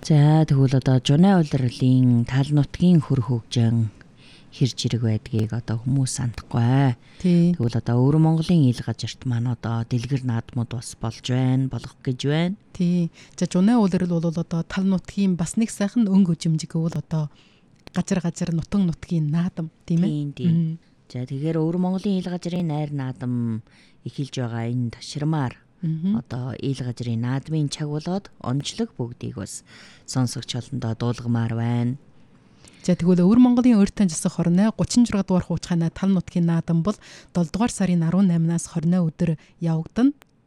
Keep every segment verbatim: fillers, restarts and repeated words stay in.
За тэгвэл одоо жуны улирлын тал нутгийн хөр хөгжин хэрж ирэг байдгийг одоо хүмүүс сандахгүй. Тэгвэл одоо өвөр Монголын ил газарт маань одоо дэлгэр наадмууд бас болж байна, болох гэж байна. Тий. За жуны улирал бол одоо тал нутгийн бас нэг сайхан өнгө жимжиг бол одоо газар газар нутаг нутгийн наадам тийм ээ. Тийм. За тэгэхээр өвөр Монголын ил газрын найр наадам эхэлж байгаа энэ ташрамаар одоо ил газрын наадмын чаг болоод онцлог бүгдийг бас сонсогч олондоо дуулгамаар байна. За тэгвэл өвөр Монголын өөртөө засах хорны гучин зураг дугаар хуучгааны тал нутгийн наадам бол долоо дугаар сарын арван наймнаас хорны өдөр явагдана.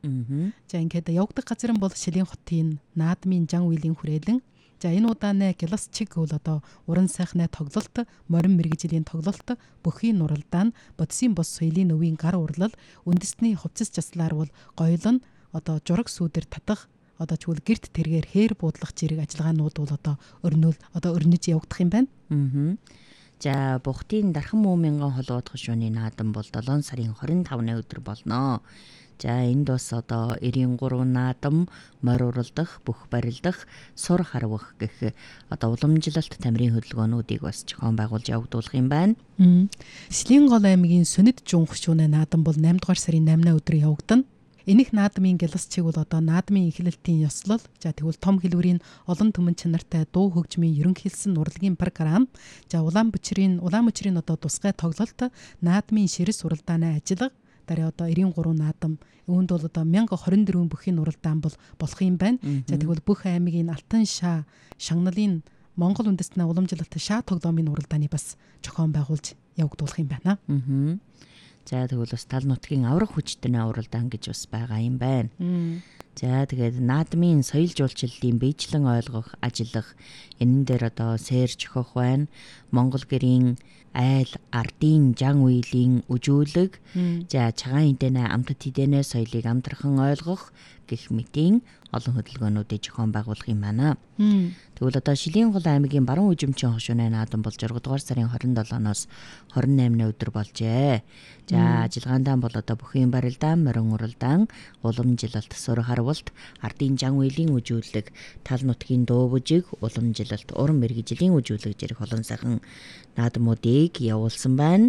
За ингээд явагдах газар нь бол Шилийн хотын наадмын жан үеийн хүрээлэн. За энэ удааны Гялас чиг бол одоо уран сайхны тоглолт, морин мэргэжлийн тоглолт, бүхийн нуралдаан, бодисын бос соёлын өвийн гар урлал, үндэсний хувцас жаслаар бол гоёлон одоо жураг сүүдэр татах одоо чүл гэрт тэргээр хээр буудлах зэрэг ажиллагаанууд бол одоо өрнөл одоо өрнөж явагдах юм байна. Аа. За Бухтын Дархан Мөмингон холбоодох шууны наадам бол долоо сарын хорин тавны өдөр болно. За энд бас одоо эрийн гурван наадам, морь уралдах, бүх барилдах, сур харвах гэх одоо уламжлалт тамирын хөдөлгөөнүүдийг бас зохион байгуулж явагдуулах юм байна. Шилийн гол аймгийн Сүнэд жунх шууны наадам бол найман дугаар сарын наймны өдөр явагдана. Энэх наадмын Гялас чиг бол одоо наадмын эхлэлтийн ёслол, за тэгвэл том хэлбэрийн олон түмэн чанартай дуу хөгжмийн ерөнхийлсэн урлагийн програм, за улаан бүчрийн улаан бүчрийн одоо тусгай тоглолт, наадмын ширэс уралдааны ажиллага, дараа одоо эрийн гурван наадам, үүнд бол одоо мянга хорин дөрвөн бүхийн уралдаан бол болох юм байна. За тэгвэл бүх аймгийн алтан шаа, шагналын Монгол үндэстний уламжлалт шаа тоглоомын уралдааны бас зохион байгуулж явагдуулах юм байна. Аа. За тэгвэл бас тал нутгийн аврах хүчтэй уралдаан гэж бас байгаа юм байна. За тэгээд наадмын соёл жуулчлалын биечлэн ойлгох, ажиллах энэ дээр одоо сээр зохиох байна. Монгол гэрийн айл, ардын жан үеийн үжүүлэг, за цагаан эдэнэ амтд эдэнэ соёлыг амтархан ойлгох гэх мэтийн олон хөдөлгөөнүүдийг зохион байгуулах юм байна. Тэгвэл одоо Шилийн гол аймгийн баруун үжимчин хошууны наадам бол зураг дугаар сарын хорин долооноос хорин наймны өдөр болжээ. За ажиллагаандаа бол одоо бүхийн барилдаан, морин уралдаан, уламжлалт, сур харвалт, ардын жан үеийн үжүүлэг, тал нутгийн дуу бүжиг, уламжлалт, уран мэргэжлийн үжүүлэг зэрэг олон сайхан наадмуудыг явуулсан байна.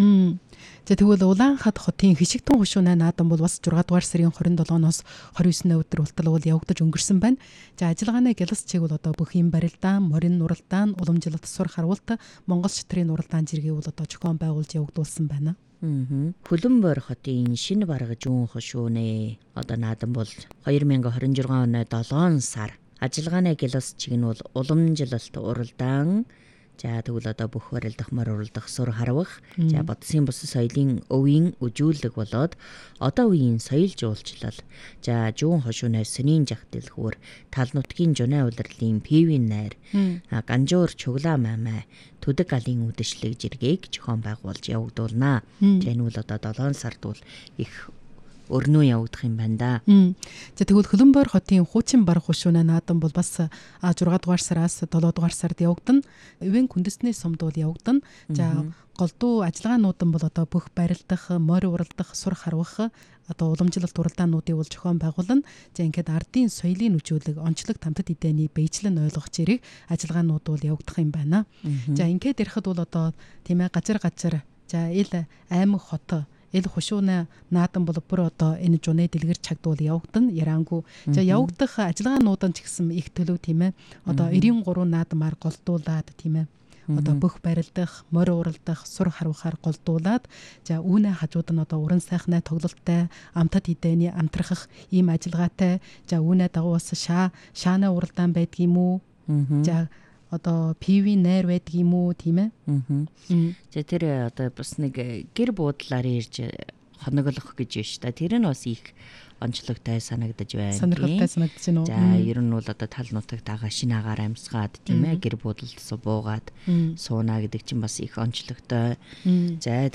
За тэгвэл Улаанхад хотын Хишигтэн хошууны наадам бол бас зураг дугаар сарын хорин долооноос хорин есүний өдөр ултал бол явагдаж өнгөрсөн байна. За ажиллагааны Гялас чиг бол одоо бүхийн барилдаан, морин нуралдаан, уламжлалт, сур харвалт, Монгол шатрын нуралдаан зэргийг бол одоо зохион байгуулж явагдуулсан байна. Хөлбөмбөр хотын шинэ бараг жуун хошууны одоо наадам бол хоёр мянган хорин жургаан оны долоо сар ажиллагааны Гялас чиг нь бол уламжлалт, уралдаан, за тэгвэл одоо бүх барилдах, морь уралдах, сур харвах, за бодисын бус соёлын өвийн үжүүлэг болоод одоо үеийн соёл жуулчлал, за жуун хошууны сөнийн жах дэлгүүр, тал нутгийн жуны улирлын пивийн найр, ганжуур чуглаа мамай, төдөг галын үдэшлэг зэргийг зохион байгуулж явагдуулнаа. За энэ бол одоо долоо сард бол их өрнөө явагдах юм байна да. За тэгвэл Хөлбөмбөр хотын хуучин барах хошууны наадам бол бас зураг дугаар сараас долоо дугаар сард явагдана. Ивэн күндэсний сумд бол явагдана. За голдуу ажиллагаанууд нь бол одоо бүх барилдах, морь уралдах, сур харвах одоо уламжлалт уралдаануудыг бол зохион байгуулна. За ингээд ардын соёлын үжүүлэг, онцлог тамтад эдэний биечлэн ойлгох зэрэг ажиллагаанууд бол явагдах юм байна. За ингээд ярихад бол одоо тийм ээ газар газар за ил аймаг хот ил хошууны наадам бол бүр одоо энэ жуны дэлгэр чагд бол явагдана. Ярангүй. За явагдах ажиллагаанууд нь ч гэсэн их төлөв тийм ээ. Одоо эрийн гурван наадмаар голдуулаад тийм ээ. Одоо бүх барилдах, морь уралдах, сур харвахаар голдуулаад за үүнээ хажууд нь одоо уран сайхны тоглолттой, амтад эдэний амтрахах ийм ажиллагаатай. За үүнээ дагуу бас шаа шааны уралдаан байдаг юм уу? За одоо пивийн найр байдаг юм уу тийм ээ? За тэр одоо бас нэг гэр буудлаар ирж хоноглох гэж байна шүү дээ. Тэр нь бас их онцлогтой санагдаж байна. Сонирхолтой санагдаж байна уу? За ер нь бол одоо тал нутагт ага шинэ агаар амьсгаад тийм ээ гэр буудлд буугаад сууна гэдэг чинь бас их онцлогтой. За